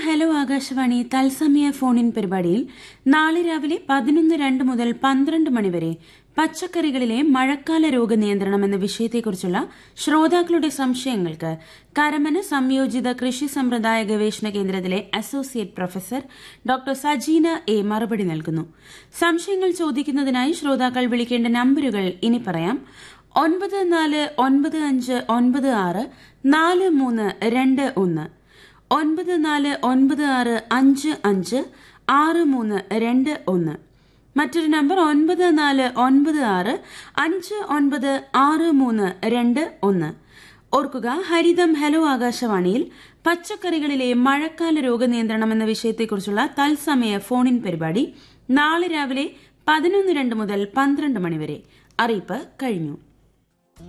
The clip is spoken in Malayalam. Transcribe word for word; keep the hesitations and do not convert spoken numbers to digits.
ഹലോ ആകാശവാണി തത്സമയ ഫോൺ ഇൻ പരിപാടിയിൽ നാളെ രാവിലെ പതിനൊന്ന് രണ്ട് മുതൽ പന്ത്രണ്ട് മണിവരെ പച്ചക്കറികളിലെ മഴക്കാല രോഗനിയന്ത്രണം എന്ന വിഷയത്തെക്കുറിച്ചുള്ള ശ്രോതാക്കളുടെ സംശയങ്ങൾക്ക് കരമന സംയോജിത കൃഷി സമ്പ്രദായ ഗവേഷണ കേന്ദ്രത്തിലെ associate professor doctor Sajina A മറുപടി നൽകുന്നു. സംശയങ്ങൾ ചോദിക്കുന്നതിനായി ശ്രോതാക്കൾ വിളിക്കേണ്ട നമ്പരുകൾ ഇനി പറയാം. ഒൻപത് നാല് ഒൻപത് അഞ്ച് ഒൻപത് ആറ് നാല് മൂന്ന് രണ്ട് ഒന്ന്, ഒൻപത് നാല് ഒൻപത് ആറ് അഞ്ച് അഞ്ച് ആറ് മൂന്ന് രണ്ട് ഒന്ന്. മറ്റൊരു നമ്പർ ഒൻപത് നാല് ഒൻപത് ആറ് അഞ്ച് ഒൻപത് ആറ് മൂന്ന് രണ്ട് ഒന്ന്. ഓർക്കുക, ഹരിതം ഹലോ ആകാശവാണിയിൽ പച്ചക്കറികളിലെ മഴക്കാല രോഗനിയന്ത്രണം എന്ന വിഷയത്തെക്കുറിച്ചുള്ള തത്സമയ ഫോൺ ഇൻ പരിപാടി നാളെ രാവിലെ പതിനൊന്ന് രണ്ട് മുതൽ പന്ത്രണ്ട് മണിവരെ. അറിയിപ്പ് കഴിഞ്ഞു.